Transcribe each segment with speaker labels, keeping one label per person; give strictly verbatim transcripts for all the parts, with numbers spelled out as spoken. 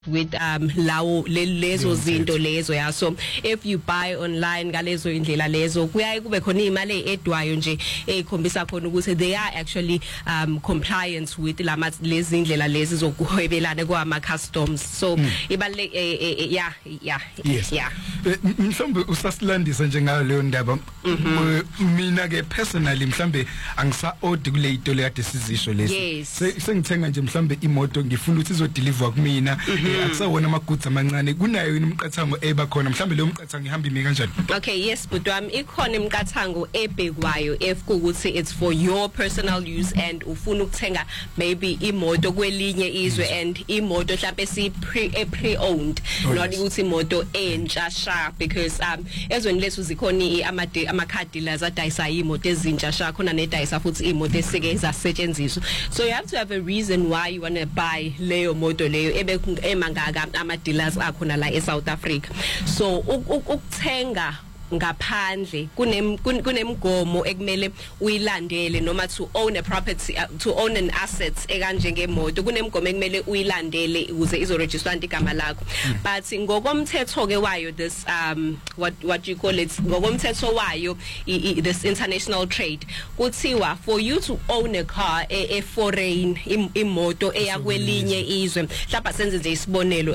Speaker 1: with um lawo lezo zinto lezo ya so if you buy online ngalezo indlela lezo kuyaye kube khona imali edwayo nje ekhombisa khona ukuthi they are actually um compliant with lama lezi indlela lezi zokuhwebelana kwama customs so ibaleke yeah yeah yeah
Speaker 2: mhlawumbe usasilandisa nje ngayo leyo ndaba mina ke personally mhlawumbe angisa order kule itolo yade sizisho lesi sengithenga nje mhlawumbe imoto ngifuna ukuthi izodeliver kumina akusawona amagoods amancane kunayo imqathango eba khona mhlambe leyo mqathango ihamba ime kanjani
Speaker 1: okay yes but wami ikhona imqathango ebhekwayo if ukuthi it's for your personal use and ufuna ukuthenga maybe imoto kwelinye izwe and imoto mhlambe si pre pre owned not ukuthi imoto entsha sha because um ezweni lethu zikhona ama ama car dealers adayisa imoto ezintsha sha khona nedayisa futhi imoto esike zasetshenziswa so you have to have a reason why you want to buy leyo moto leyo ebe mangaka ama dealers akhona la eSouth Africa so ukuthenga ngaphandle kunemgomo ekumele uyilandele noma to own a property uh, to own an asset ekanje ngemoto kunemgomo ekumele uyilandele ukuze izoregister igama lakho but ngokomthetho ke wayo this um what what you call it ngokomthetho wayo this international trade kuthiwa for you to own a car a, a foreign imoto eya kwelinye izwe mhlawumbe senze nje isibonelo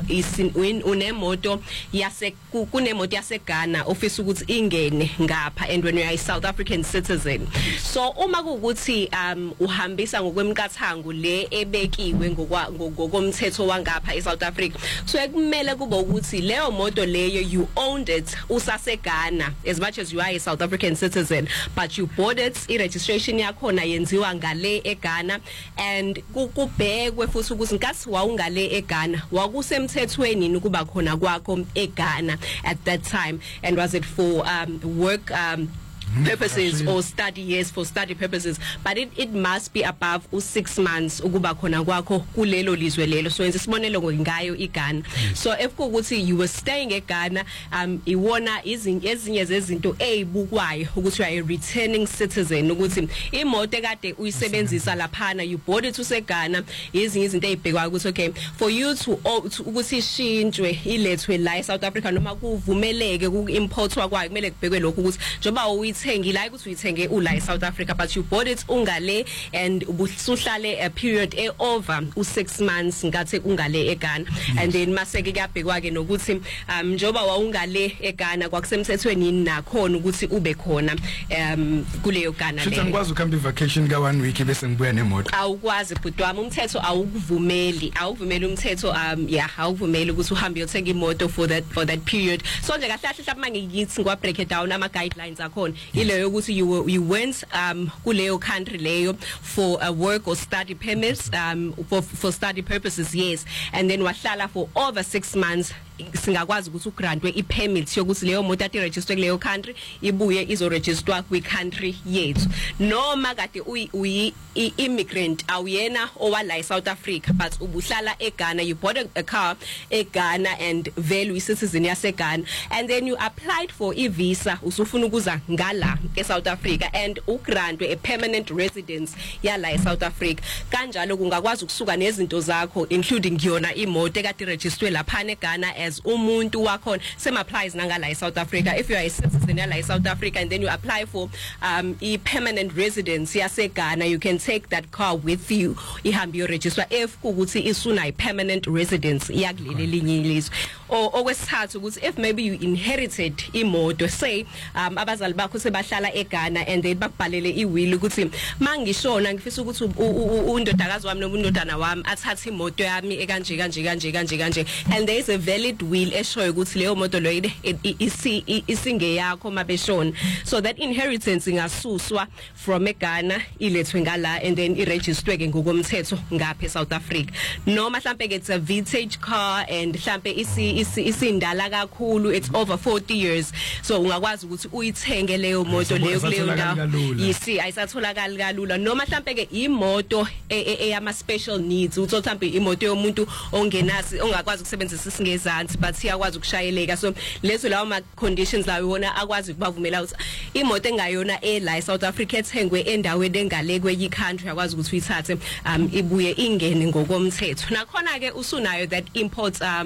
Speaker 1: unemoto yase kunemoto yase Ghana office ukuthi ingene ngapha and when you are a South African citizen so uma kuukuthi um uhambisa ngokwemqathango le ebekiwe ngokomthetho wangapha eSouth Africa so ekumele kube ukuthi leyo moto leyo you owned it usase Ghana as much as you are a South African citizen but you bought it I registration yakho na yenziwa ngale eGhana and kubhekwe futhi ukuthi nkathi wawungale eGhana wakusemthethweni ukuba khona kwakho eGhana at that time and was it for um work um purposes or study yes for study purposes but it it must be above six months ukuba khona kwakho kulelo lizwe lelo so yenza isibonelo ngayo iGhana so if ukuthi you were staying eGhana um iwona ezinye zezinto ezibukwayo ukuthi you are a returning citizen ukuthi imoto ekade uyisebenzisa laphana you bought it useGhana ezinye izinto ezibhekwayo ukuthi okay for you to ukuthi ishintshwe ilethwe la eSouth Africa noma kuvumeleke ku-importwa kwayo kumele kubhekwe lokho ukuthi njoba uyithengi la ukuthi uyithenge ula eSouth Africa but you bought it ungale and ubusuhlale a period e over u six months ngathi ungale eGhana and then maseke kuyabhekwa ke nokuthi um njoba wawungale eGhana kwakusemthethweni nakhona ukuthi ube khona um kuleyo Ghana
Speaker 2: leyo ngikwazi ukuhamba vacation ka one week bese ngibuya nemoto
Speaker 1: awukwazi but wami umthetho awukuvumeli awuvumeli umthetho um yeah awuvumeli ukuthi uhambe uyothenga imoto for that for that period so nje kahle kahle mhlawumbe ngiyithi ngwa break it down ama guidelines akhona ileyo ukuthi you you went um kuleyo country leyo for a work or study permits um for for study purposes yes and then wahlala for over six months singakwazi ukuthi ugrantwe ipermit yokuthi leyo moto ati register kuleyo country ibuye izo register kwi country yethu noma kade uyi immigrant awuyena owala eSouth Africa but ubuhlala eGhana you bought a, a car eGhana and vele citizen yase Ghana and then you applied for a visa usufuna ukuza ngala eSouth Africa and ugrantwe a permanent residence yala eSouth Africa kanjalo kungakwazi ukusuka nezinto zakho including yona imoto ekade register lapha eGhana as umuntu wakhona same applies nangala eSouth Africa if you are a citizen yala eSouth Africa and then you apply for um a permanent residence yase Ghana you can take that car with you ihambe yo register if ukuthi isuna permanent residence yakuleli linye ilizwe okwesithathu ukuthi if maybe you inherited imoto say um abazali bakho sebahlala eGhana and then bakubhalele iwill ukuthi mangishona ngifisa ukuthi undodakazi wami noma undodana wami athathe imoto yami ekanje kanje kanje kanje kanje and there is a valid will eshoyo ukuthi leyo moto leyo isinge yakho mabeshona so that inheritance ingasuswa from eGhana ilethwe ngala and then iregisterwe ke ngokomthetho ngapha eSouth Africa noma mhlambe ke it's a vintage car and mhlambe isi isindala kakhulu it's over forty years so ungakwazi ukuthi uyithenge leyo moto leyo kuleyo ndawo yisi ayisatholakala kalula noma mhlambe ke imoto eyama special needs uthi mhlambe imoto yomuntu ongenasi ongakwazi ukusebenzisa isingezansi but iyakwazi ukushayeleka so lezo lawo ma conditions lawo wona akwazi uyakwazi ukubavumela ukuthi imoto engayona e la South Africa ethengwe endaweni engale kwenye country yakwazi ukuthi uyithathe um ibuye ingene ngokomthetho nakhona ke usunayo that imports um